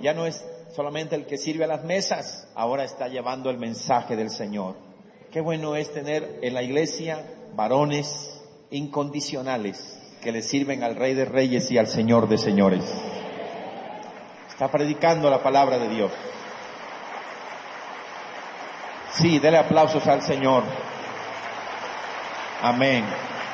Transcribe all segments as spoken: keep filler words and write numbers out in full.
Ya no es solamente el que sirve a las mesas, ahora está llevando el mensaje del Señor. Qué bueno es tener en la iglesia varones incondicionales que le sirven al Rey de Reyes y al Señor de Señores. Está predicando la palabra de Dios. Sí, dele aplausos al Señor. Amén.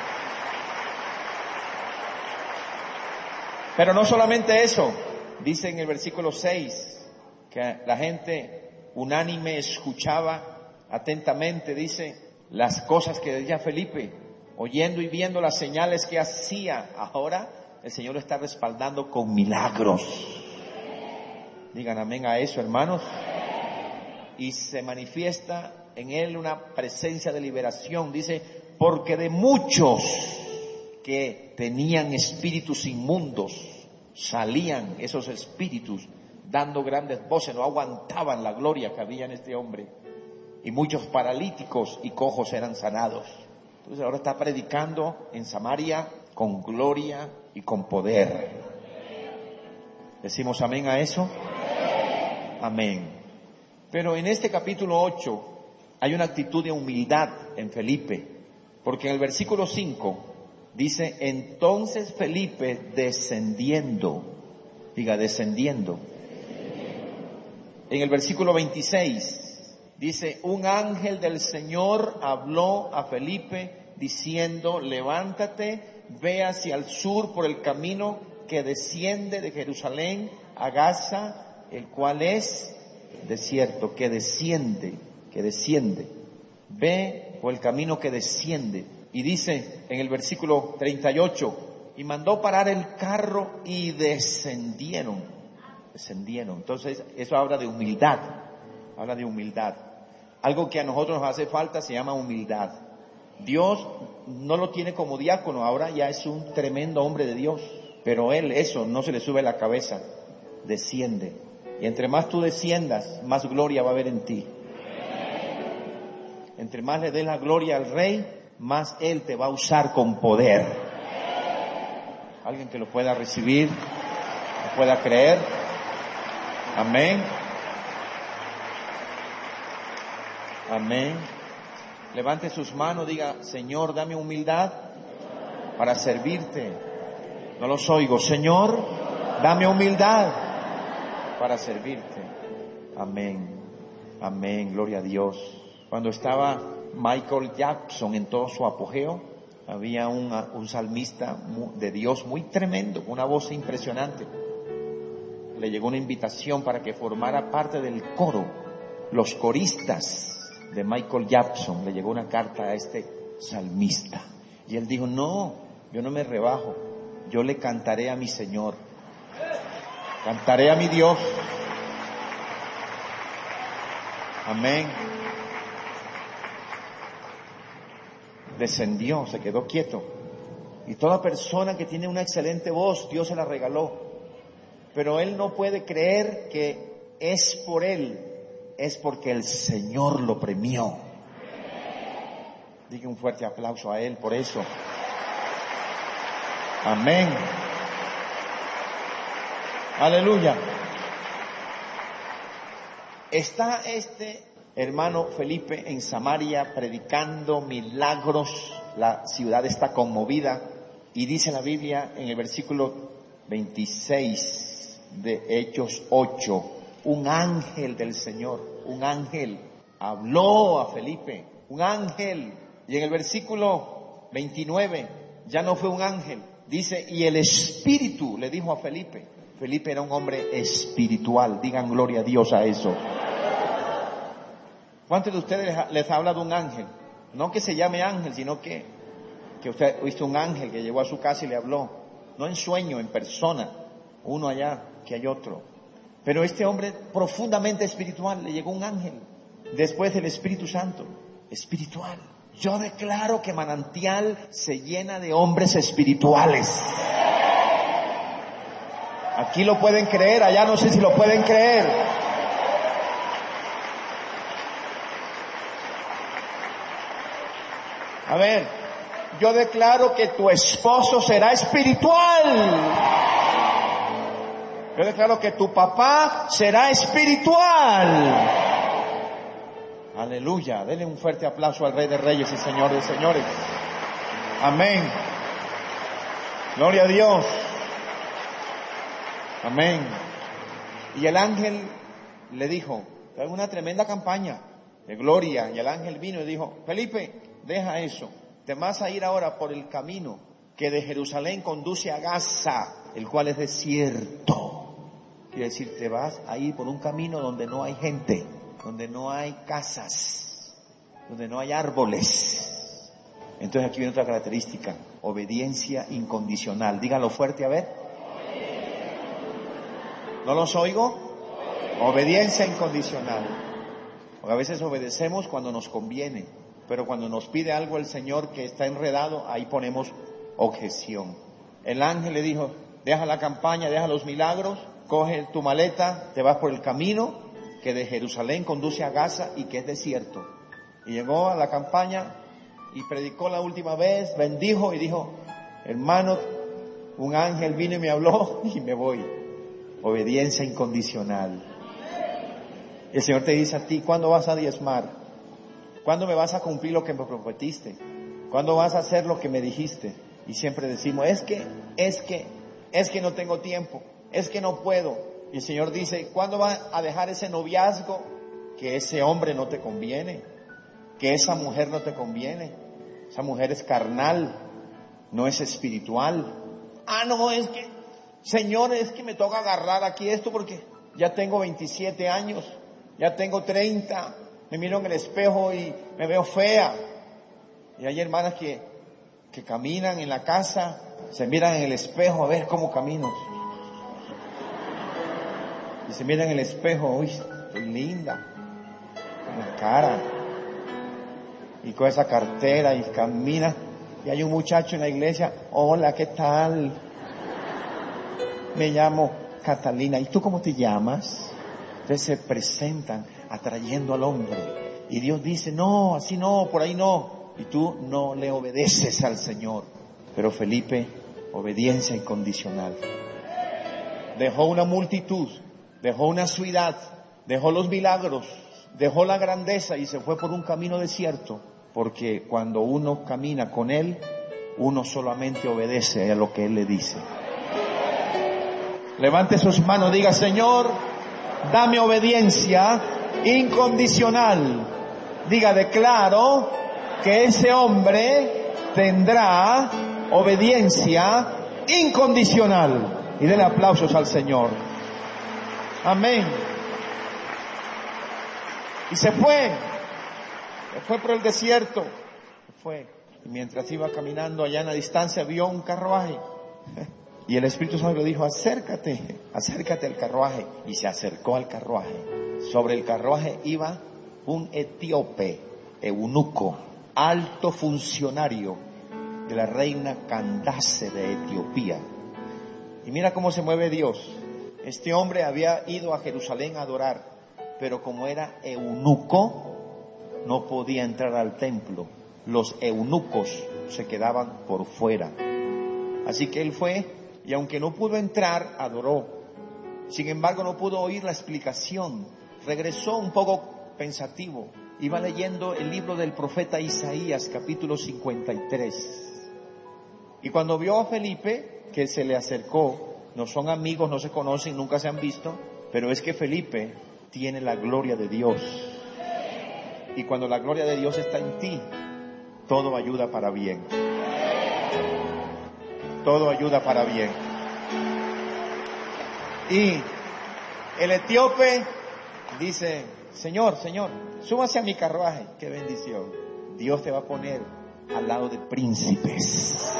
Pero no solamente eso, dice en el versículo seis, que la gente unánime escuchaba atentamente, dice, las cosas que decía Felipe, oyendo y viendo las señales que hacía. Ahora el Señor lo está respaldando con milagros. Digan amén a eso, hermanos. Y se manifiesta en él una presencia de liberación. Dice, porque de muchos que tenían espíritus inmundos, salían esos espíritus dando grandes voces, no aguantaban la gloria que había en este hombre. Y muchos paralíticos y cojos eran sanados. Entonces ahora está predicando en Samaria con gloria y con poder. ¿Decimos amén a eso? Amén. Pero en este capítulo ocho hay una actitud de humildad en Felipe, porque en el versículo cinco dice, entonces Felipe descendiendo, diga descendiendo. En el versículo veintiséis dice, un ángel del Señor habló a Felipe diciendo, levántate, ve hacia el sur por el camino que desciende de Jerusalén a Gaza, el cual es desierto, que desciende, que desciende. Ve por el camino que desciende. Y dice en el versículo treinta y ocho, y mandó parar el carro y descendieron, descendieron. Entonces eso habla de humildad, habla de humildad. Algo que a nosotros nos hace falta se llama humildad. Dios no lo tiene como diácono, ahora ya es un tremendo hombre de Dios, pero él eso no se le sube a la cabeza, desciende. Y entre más tú desciendas, más gloria va a haber en ti. Entre más le des la gloria al Rey, más Él te va a usar con poder. Alguien que lo pueda recibir, lo pueda creer. Amén. Amén. Levante sus manos, diga, Señor, dame humildad para servirte. No los oigo. Señor, dame humildad para servirte. Amén. Amén. Gloria a Dios. Cuando estaba Michael Jackson en todo su apogeo, había un, un salmista de Dios muy tremendo, una voz impresionante. Le llegó una invitación para que formara parte del coro. Los coristas de Michael Jackson, le llegó una carta a este salmista. Y él dijo, no, yo no me rebajo, yo le cantaré a mi Señor. Cantaré a mi Dios. Amén. Descendió, se quedó quieto. Y toda persona que tiene una excelente voz, Dios se la regaló. Pero él no puede creer que es por él, es porque el Señor lo premió. Diga un fuerte aplauso a él por eso. Amén. Aleluya. Está este hermano Felipe en Samaria predicando milagros. La ciudad está conmovida y dice la Biblia en el versículo veintiséis de Hechos ocho, un ángel del Señor, un ángel habló a Felipe, un ángel. Y en el versículo veintinueve ya no fue un ángel, dice, y el Espíritu le dijo a Felipe. Felipe era un hombre espiritual, digan gloria a Dios a eso. ¿Cuántos de ustedes les, les ha hablado un ángel? No que se llame ángel, sino que, que usted ha visto un ángel que llegó a su casa y le habló. No en sueño, en persona. Uno allá, que hay otro. Pero este hombre profundamente espiritual, le llegó un ángel. Después el Espíritu Santo, espiritual. Yo declaro que Manantial se llena de hombres espirituales. Aquí lo pueden creer, allá no sé si lo pueden creer. A ver, yo declaro que tu esposo será espiritual. Yo declaro que tu papá será espiritual. Aleluya. Denle un fuerte aplauso al Rey de Reyes y Señor de Señores. Amén. Gloria a Dios. Amén. Y el ángel le dijo, es una tremenda campaña de gloria. Y el ángel vino y dijo, Felipe, deja eso. Te vas a ir ahora por el camino que de Jerusalén conduce a Gaza, el cual es desierto. Quiere decir, te vas a ir por un camino donde no hay gente, donde no hay casas, donde no hay árboles. Entonces aquí viene otra característica, obediencia incondicional. Dígalo fuerte, a ver. ¿No los oigo? Obediencia incondicional. Porque a veces obedecemos cuando nos conviene, pero cuando nos pide algo el Señor que está enredado, ahí ponemos objeción. El ángel le dijo, deja la campaña, deja los milagros, coge tu maleta, te vas por el camino que de Jerusalén conduce a Gaza y que es desierto. Y llegó a la campaña y predicó la última vez, bendijo y dijo, hermano, un ángel vino y me habló y me voy. Obediencia incondicional. El Señor te dice a ti, ¿cuándo vas a diezmar? ¿Cuándo me vas a cumplir lo que me prometiste? ¿Cuándo vas a hacer lo que me dijiste? Y siempre decimos, es que, es que, es que no tengo tiempo, es que no puedo. Y el Señor dice, ¿cuándo vas a dejar ese noviazgo? Que ese hombre no te conviene, que esa mujer no te conviene. Esa mujer es carnal, no es espiritual. Ah, no, es que, Señor, es que me toca agarrar aquí esto porque ya tengo veintisiete años, ya tengo treinta, me miro en el espejo y me veo fea. Y hay hermanas que, que caminan en la casa, se miran en el espejo a ver cómo camino. Y se miran en el espejo, uy, estoy linda, con la cara. Y con esa cartera y camina. Y hay un muchacho en la iglesia, hola, ¿qué tal? Me llamo Catalina. ¿Y tú cómo te llamas? Entonces se presentan atrayendo al hombre. Y Dios dice, no, así no, por ahí no. Y tú no le obedeces al Señor. Pero Felipe, obediencia incondicional. Dejó una multitud, dejó una ciudad, dejó los milagros, dejó la grandeza y se fue por un camino desierto. Porque cuando uno camina con Él, uno solamente obedece a lo que Él le dice. Levante sus manos, diga, Señor, dame obediencia incondicional. Diga, declaro que ese hombre tendrá obediencia incondicional. Y denle aplausos al Señor. Amén. Y se fue. Se fue por el desierto. Se fue. Y mientras iba caminando allá en la distancia, vio un carruaje. Y el Espíritu Santo le dijo, acércate, acércate al carruaje. Y se acercó al carruaje. Sobre el carruaje iba un etíope, eunuco, alto funcionario de la reina Candace de Etiopía. Y mira cómo se mueve Dios. Este hombre había ido a Jerusalén a adorar, pero como era eunuco, no podía entrar al templo. Los eunucos se quedaban por fuera. Así que él fue, y aunque no pudo entrar, adoró. Sin embargo, no pudo oír la explicación. Regresó un poco pensativo. Iba leyendo el libro del profeta Isaías, capítulo cincuenta y tres. Y cuando vio a Felipe, que se le acercó, no son amigos, no se conocen, nunca se han visto, pero es que Felipe tiene la gloria de Dios. Y cuando la gloria de Dios está en ti, todo ayuda para bien. Todo ayuda para bien. Y el etíope dice, Señor, Señor, súbase a mi carruaje. Qué bendición. Dios te va a poner al lado de príncipes.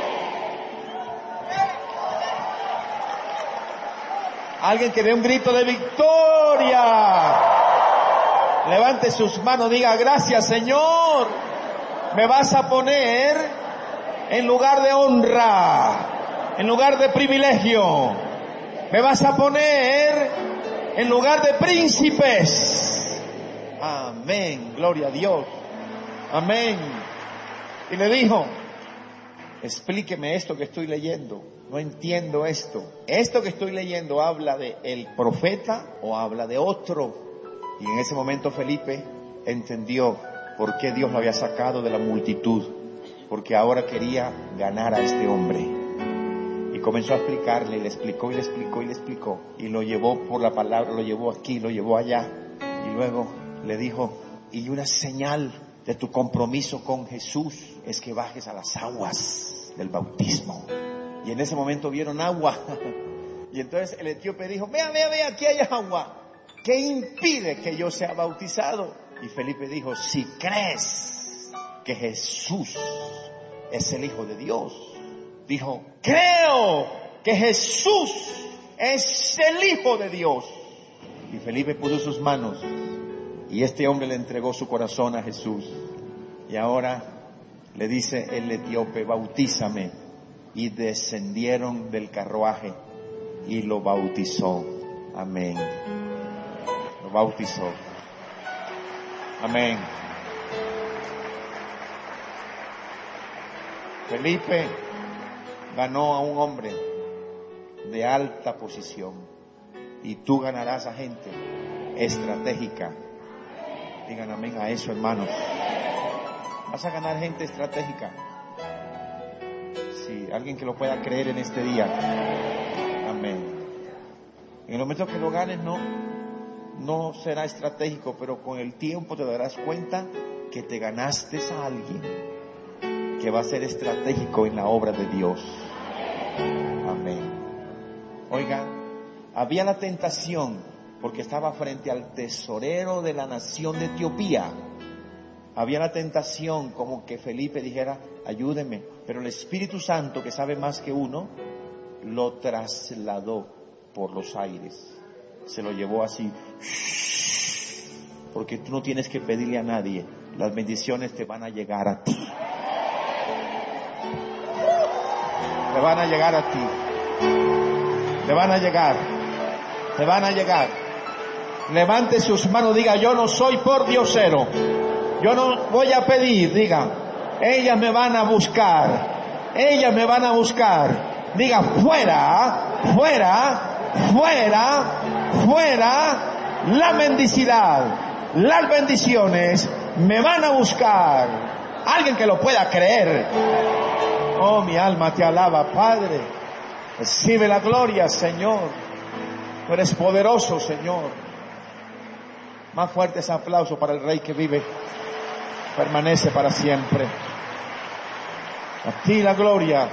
Alguien que dé un grito de victoria. Levante sus manos, diga, gracias, Señor. Me vas a poner en lugar de honra, en lugar de privilegio. Me vas a poner en lugar de príncipes. Amén, gloria a Dios. Amén. Y le dijo, explíqueme esto que estoy leyendo. no entiendo esto. ¿Esto que estoy leyendo habla de el profeta o habla de otro? Y en ese momento Felipe entendió por qué Dios lo había sacado de la multitud, porque ahora quería ganar a este hombre. Y comenzó a explicarle, y le explicó, y le explicó, y le explicó, y lo llevó por la palabra, lo llevó aquí, lo llevó allá, y luego le dijo, y una señal de tu compromiso con Jesús es que bajes a las aguas del bautismo. Y en ese momento vieron agua, y entonces el etíope dijo, vea, vea, vea, aquí hay agua, ¿qué impide que yo sea bautizado? Y Felipe dijo, si crees que Jesús es el Hijo de Dios, dijo, creo que Jesús es el Hijo de Dios. Y Felipe puso sus manos y este hombre le entregó su corazón a Jesús. Y ahora le dice el etíope, bautízame. Y descendieron del carruaje y lo bautizó. Amén. Lo bautizó. Amén. Felipe ganó a un hombre de alta posición y tú ganarás a gente estratégica. Digan amén a eso, hermanos. Vas a ganar gente estratégica. Sí, alguien que lo pueda creer en este día. Amén. En el momento que lo ganes no, no será estratégico, pero con el tiempo te darás cuenta que te ganaste a alguien que va a ser estratégico en la obra de Dios. Amén. Oigan, había la tentación porque estaba frente al tesorero de la nación de Etiopía. Había la tentación como que Felipe dijera, ayúdeme, pero el Espíritu Santo, que sabe más que uno, lo trasladó por los aires. Se lo llevó así, porque tú no tienes que pedirle a nadie, las bendiciones te van a llegar a ti. Te van a llegar a ti. Te van a llegar. Te van a llegar. Levante sus manos, diga, yo no soy pordiosero. Yo no voy a pedir, diga, ellas me van a buscar. Ellas me van a buscar. Diga, fuera, fuera, fuera, fuera la mendicidad. Las bendiciones me van a buscar. Alguien que lo pueda creer. Oh, mi alma te alaba, Padre. Recibe la gloria, Señor. Tú eres poderoso, Señor. Más fuerte ese aplauso para el Rey que vive, permanece para siempre. A ti la gloria.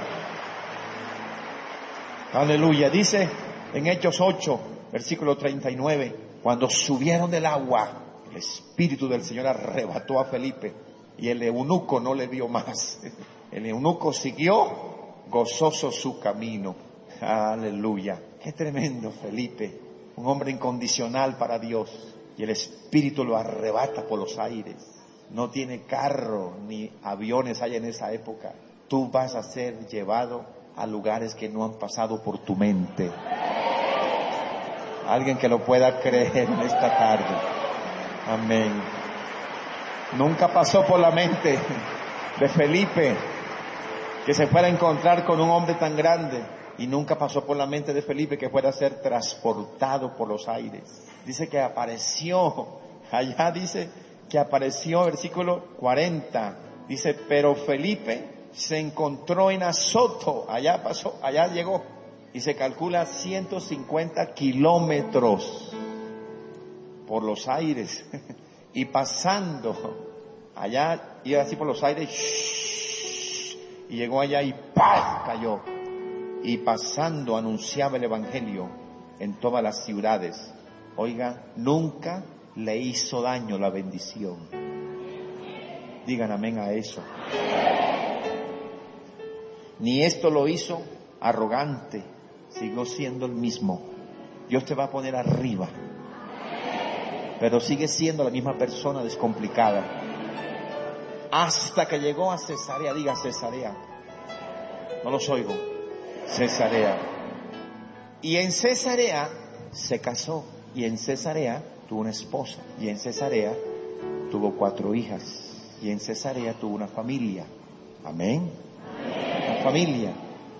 Aleluya. Dice en Hechos ocho, versículo treinta y nueve, cuando subieron del agua, el Espíritu del Señor arrebató a Felipe y el eunuco no le vio más. El eunuco siguió gozoso su camino. Aleluya. Qué tremendo Felipe. Un hombre incondicional para Dios. Y el Espíritu lo arrebata por los aires. No tiene carro ni aviones hay en esa época. Tú vas a ser llevado a lugares que no han pasado por tu mente. Alguien que lo pueda creer en esta tarde. Amén. Nunca pasó por la mente de Felipe que se fuera a encontrar con un hombre tan grande, y nunca pasó por la mente de Felipe que fuera a ser transportado por los aires. Dice que apareció, allá dice que apareció, versículo cuarenta, dice, pero Felipe se encontró en Azoto, allá pasó, allá llegó, y se calcula ciento cincuenta kilómetros por los aires, y pasando, allá iba así por los aires, y llegó allá y ¡paz! Cayó. Y pasando anunciaba el Evangelio en todas las ciudades. Oiga, nunca le hizo daño la bendición. Digan amén a eso. Ni esto lo hizo arrogante, siguió siendo el mismo. Dios te va a poner arriba, pero sigue siendo la misma persona descomplicada. Hasta que llegó a Cesarea, diga Cesarea. No los oigo. Cesarea. Y en Cesarea se casó. Y en Cesarea tuvo una esposa. Y en Cesarea tuvo cuatro hijas. Y en Cesarea tuvo una familia. Amén. Una familia.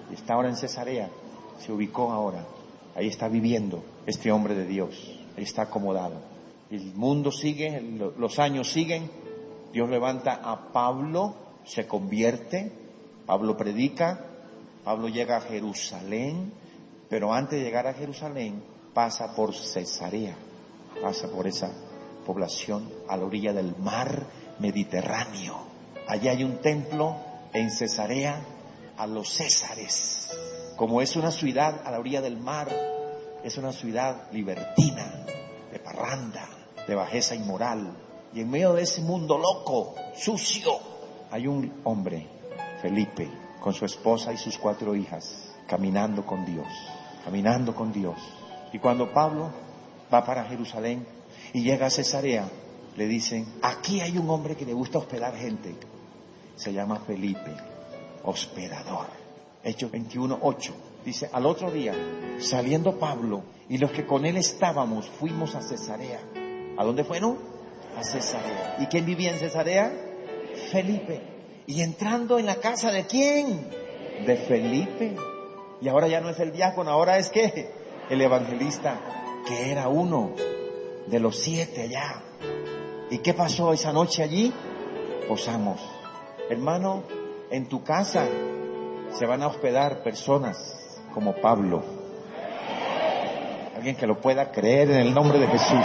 está ahora en Cesarea, se ubicó ahora, ahí está viviendo este hombre de Dios, ahí está acomodado. El mundo sigue, los años siguen, Dios levanta a Pablo, se convierte, Pablo predica, Pablo llega a Jerusalén, pero antes de llegar a Jerusalén pasa por Cesarea, pasa por esa población a la orilla del mar Mediterráneo. Allá hay un templo en Cesarea a los Césares. Como es una ciudad a la orilla del mar, es una ciudad libertina, de parranda, de bajeza inmoral. Y en medio de ese mundo loco, sucio, hay un hombre, Felipe, con su esposa y sus cuatro hijas, caminando con Dios, caminando con Dios. Y cuando Pablo va para Jerusalén y llega a Cesarea, le dicen, aquí hay un hombre que le gusta hospedar gente. Se llama Felipe, hospedador. Hechos veintiuno, ocho. Dice, al otro día, saliendo Pablo y los que con él estábamos, fuimos a Cesarea. ¿A dónde fueron? A Cesarea. ¿Y quién vivía en Cesarea? Felipe. Y entrando en la casa de ¿quién? De Felipe. Y ahora ya no es el diácono, ahora es ¿qué? El evangelista, que era uno de los siete allá. ¿Y qué pasó esa noche allí? Posamos. Hermano, en tu casa se van a hospedar personas como Pablo. Alguien que lo pueda creer en el nombre de Jesús.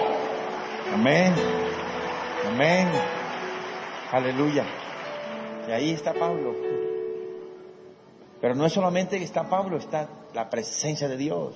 Amén. Amén. Aleluya. Y ahí está Pablo. Pero no es solamente que está Pablo, está la presencia de Dios.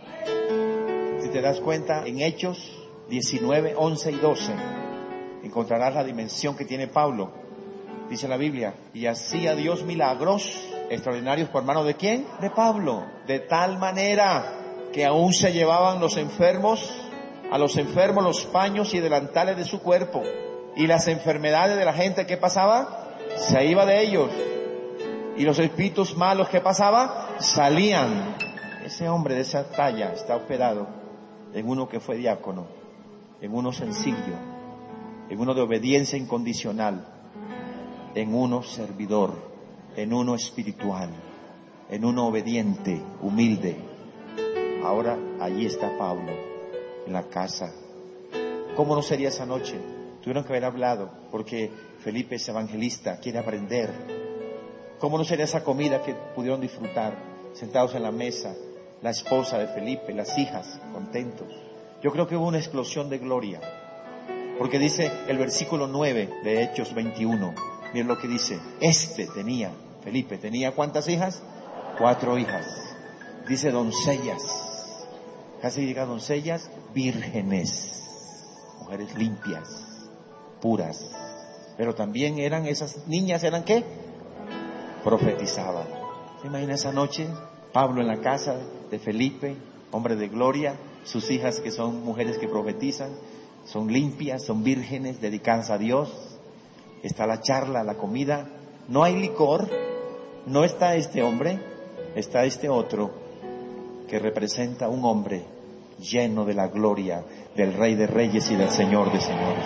Si te das cuenta, en Hechos diecinueve, once y doce, encontrarás la dimensión que tiene Pablo. Dice la Biblia, y hacía Dios milagros extraordinarios por mano de ¿quién? De Pablo. De tal manera que aún se llevaban los enfermos, a los enfermos los paños y delantales de su cuerpo. Y las enfermedades de la gente, ¿qué pasaba? Se iba de ellos. Y los espíritus malos, ¿qué pasaba? Salían. Ese hombre de esa talla está hospedado en uno que fue diácono, en uno sencillo, en uno de obediencia incondicional, en uno servidor, en uno espiritual, en uno obediente, humilde. Ahora allí está Pablo, en la casa. ¿Cómo no sería esa noche? Tuvieron que haber hablado, porque Felipe es evangelista, quiere aprender. ¿Cómo no sería esa comida que pudieron disfrutar, sentados en la mesa, la esposa de Felipe, las hijas, contentos? Yo creo que hubo una explosión de gloria, porque dice el versículo nueve de Hechos veintiuno, miren lo que dice, este tenía, Felipe, ¿tenía cuántas hijas? Cuatro hijas. Dice doncellas, casi diga doncellas, vírgenes, mujeres limpias, puras, pero también eran esas niñas, ¿eran qué? Profetizaban. ¿Se imagina esa noche? Pablo en la casa de Felipe, hombre de gloria, sus hijas que son mujeres que profetizan, son limpias, son vírgenes, dedicadas a Dios. Está la charla, la comida, no hay licor, no está este hombre, está este otro que representa un hombre lleno de la gloria del Rey de Reyes y del Señor de Señores.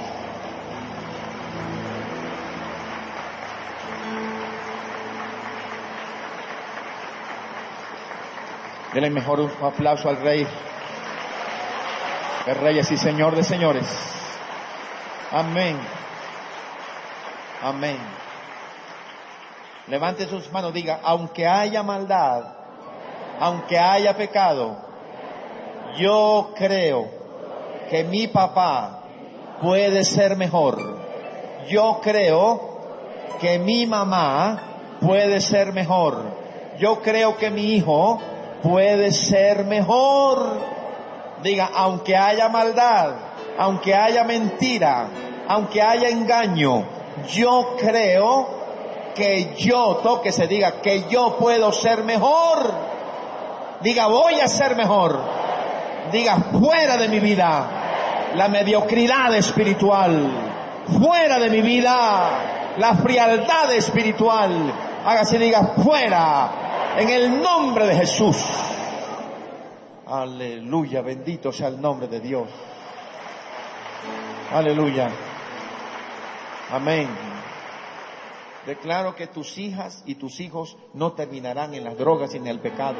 Denle mejor un aplauso al Rey de Reyes y Señor de Señores. Amén. Amén. Levante sus manos, diga, aunque haya maldad, aunque haya pecado, yo creo que mi papá puede ser mejor. Yo creo que mi mamá puede ser mejor. Yo creo que mi hijo puede ser mejor. Diga, aunque haya maldad, aunque haya mentira, aunque haya engaño, yo creo que yo, toque se diga, que yo puedo ser mejor. Diga, voy a ser mejor. Diga, fuera de mi vida la mediocridad espiritual. Fuera de mi vida la frialdad espiritual. Hágase, diga, fuera, en el nombre de Jesús. Aleluya, bendito sea el nombre de Dios. Aleluya. Amén. Declaro que tus hijas y tus hijos no terminarán en las drogas y en el pecado.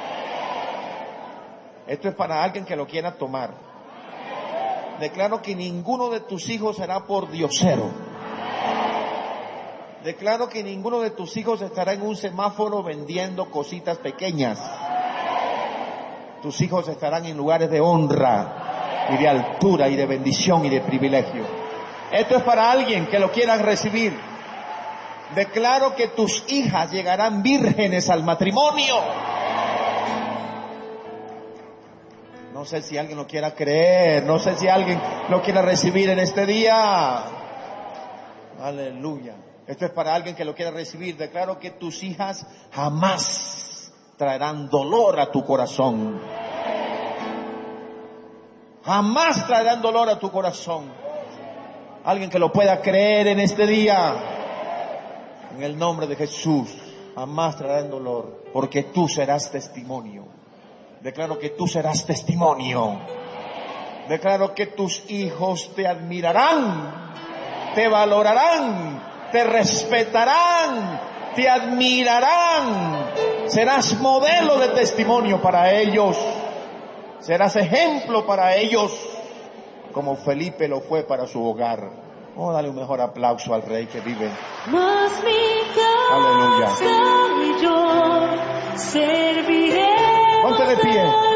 Esto es para alguien que lo quiera tomar. Declaro que ninguno de tus hijos será por diosero. Declaro que ninguno de tus hijos estará en un semáforo vendiendo cositas pequeñas. Tus hijos estarán en lugares de honra y de altura y de bendición y de privilegio. Esto es para alguien que lo quiera recibir. Declaro que tus hijas llegarán vírgenes al matrimonio. No sé si alguien lo quiera creer, no sé si alguien lo quiera recibir en este día. Aleluya. Esto es para alguien que lo quiera recibir. Declaro que tus hijas jamás traerán dolor a tu corazón. Jamás traerán dolor a tu corazón. Alguien que lo pueda creer en este día. En el nombre de Jesús, jamás traerán dolor, porque tú serás testimonio. Declaro que tú serás testimonio. Declaro que tus hijos te admirarán, te valorarán, te respetarán, te admirarán. Serás modelo de testimonio para ellos. Serás ejemplo para ellos, como Felipe lo fue para su hogar. Oh, dale un mejor aplauso al Rey que vive. Mas mi casa y yo serviré. Ponte de pie.